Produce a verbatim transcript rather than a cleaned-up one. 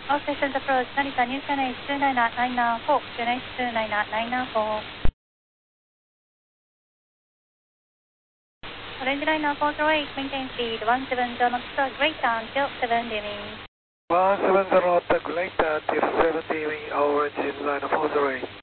All stations approach, Narita, New Chennai two nine nine nine four, Chennai two nine nine nine four. Orange line four zero eight, maintain speed one seven zero knots, greater until seven D M. one seven zero knots, greater until seven D M, Orange line four zero eight.